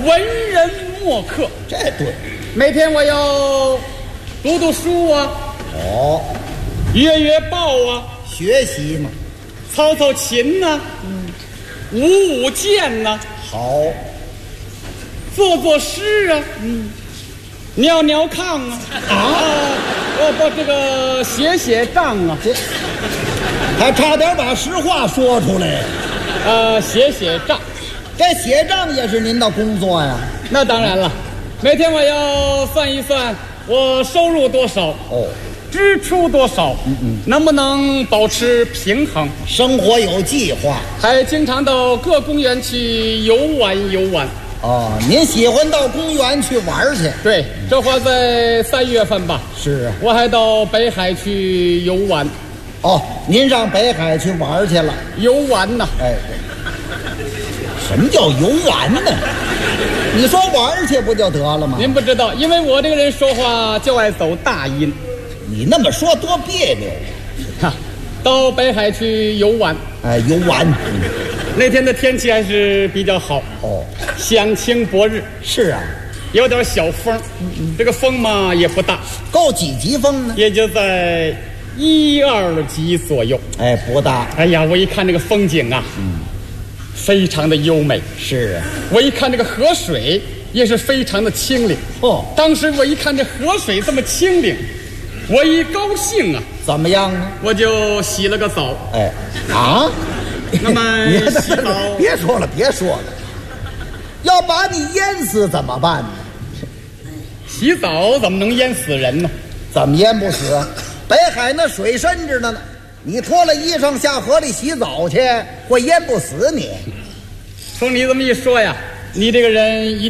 文人墨客。 这对。 每天我要读读书啊， 哦， 阅阅报啊， 学习嘛。 操操琴呐，舞舞剑呐， 好。 作作诗啊，尿尿炕啊，这个写写账啊， 还差点把实话说出来。 写写账， 这写账也是您的工作呀？ 那当然了，每天我要算一算我收入多少，支出多少，能不能保持平衡， 生活有计划。 还经常到各公园去游玩。 您喜欢到公园去玩去？ 对，这话在3月份吧。 是啊， 我还到北海去游玩。 您上北海去玩去了？ 游玩呢？ 什么叫游玩呢？你说玩去不就得了吗？ 您不知道，因为我这个人说话就爱走大音。 你那么说多别扭啊！到北海去游玩。 游玩。 那天的天气还是比较好。响晴博日。是啊，有点小风。这个风嘛也不大。 够几级风呢？ 也就在1、2级左右。 不大。 哎呀，我一看这个风景啊，非常的优美。 是啊， 我一看这个河水也是非常的清灵。当时我一看这河水这么清灵，我一高兴啊。 怎么样呢？ 我就洗了个澡。那么洗澡别说了，要把你淹死怎么办呢？ 洗澡怎么能淹死人呢？ 怎么淹不死啊？北海那水深着呢，你脱了衣裳下河里洗澡去，会淹不死你。 从你这么一说呀，你这个人一